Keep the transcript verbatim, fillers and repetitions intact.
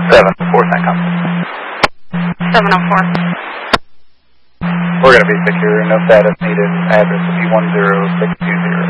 seven four CENTCOM. seven oh four. We're going to be secure. No status needed. Address will be one zero six two zero.